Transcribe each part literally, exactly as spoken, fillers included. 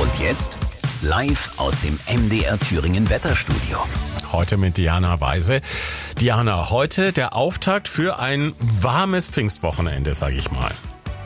Und jetzt live aus dem M D R Thüringen Wetterstudio. Heute mit Diana Weise. Diana, heute der Auftakt für ein warmes Pfingstwochenende, sage ich mal.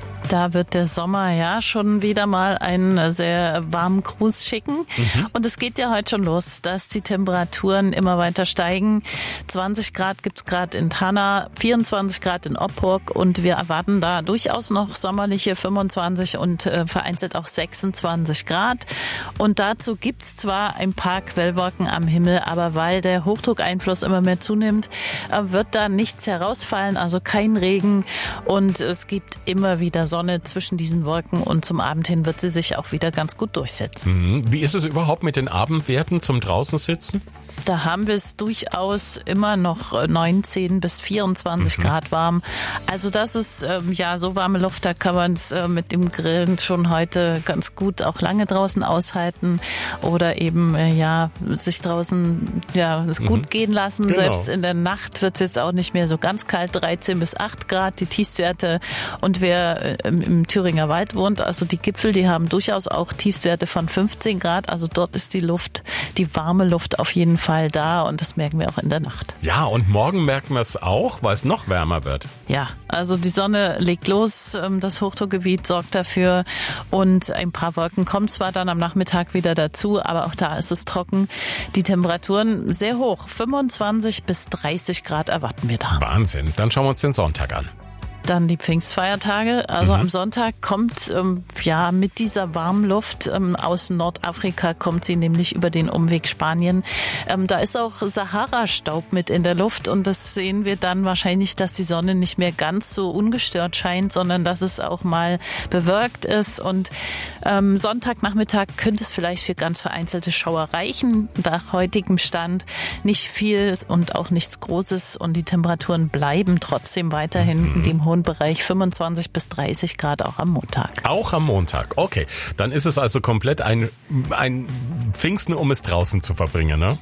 Da wird der Sommer ja schon wieder mal einen sehr warmen Gruß schicken. Mhm. Und es geht ja heute schon los, dass die Temperaturen immer weiter steigen. zwanzig Grad gibt's gerade in Thanna, vierundzwanzig Grad in Oppurg und wir erwarten da durchaus noch sommerliche fünfundzwanzig und äh, vereinzelt auch sechsundzwanzig Grad. Und dazu gibt's zwar ein paar Quellwolken am Himmel, aber weil der Hochdruckeinfluss immer mehr zunimmt, äh, wird da nichts herausfallen, also kein Regen und es gibt immer wieder Sonne zwischen diesen Wolken und zum Abend hin wird sie sich auch wieder ganz gut durchsetzen. Wie ist es überhaupt mit den Abendwerten zum draußen sitzen? Da haben wir es durchaus immer noch neunzehn bis vierundzwanzig mhm. Grad warm. Also das ist ähm, ja so warme Luft, da kann man es äh, mit dem Grillen schon heute ganz gut auch lange draußen aushalten oder eben äh, ja sich draußen ja es gut mhm. gehen lassen. Genau. Selbst in der Nacht wird es jetzt auch nicht mehr so ganz kalt, dreizehn bis acht Grad die Tiefstwerte. Und wer äh, im, im Thüringer Wald wohnt, also die Gipfel, die haben durchaus auch Tiefstwerte von fünfzehn Grad. Also dort ist die Luft, die warme Luft auf jeden Fall da und das merken wir auch in der Nacht. Ja, und morgen merken wir es auch, weil es noch wärmer wird. Ja, also die Sonne legt los, das Hochdruckgebiet sorgt dafür und ein paar Wolken kommen zwar dann am Nachmittag wieder dazu, aber auch da ist es trocken. Die Temperaturen sehr hoch, fünfundzwanzig bis dreißig Grad erwarten wir da. Wahnsinn, dann schauen wir uns den Sonntag an. Dann die Pfingstfeiertage. Also mhm. am Sonntag kommt ähm, ja mit dieser warmen Luft ähm, aus Nordafrika, kommt sie nämlich über den Umweg Spanien. Ähm, da ist auch Sahara-Staub mit in der Luft und das sehen wir dann wahrscheinlich, dass die Sonne nicht mehr ganz so ungestört scheint, sondern dass es auch mal bewölkt ist. Und ähm, Sonntagnachmittag könnte es vielleicht für ganz vereinzelte Schauer reichen. Nach heutigem Stand nicht viel und auch nichts Großes und die Temperaturen bleiben trotzdem weiterhin mhm. in dem hohen Bereich fünfundzwanzig bis dreißig Grad auch am Montag. Auch am Montag, okay. Dann ist es also komplett ein, ein Pfingsten, um es draußen zu verbringen, ne?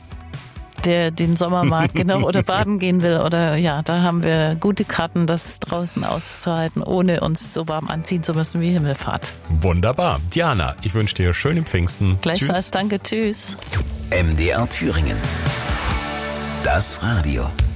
Der den Sommer mag, genau, oder baden gehen will oder ja, da haben wir gute Karten, das draußen auszuhalten, ohne uns so warm anziehen zu müssen wie Himmelfahrt. Wunderbar. Diana, ich wünsche dir schöne Pfingsten. Gleichfalls, danke, tschüss. M D R Thüringen. Das Radio.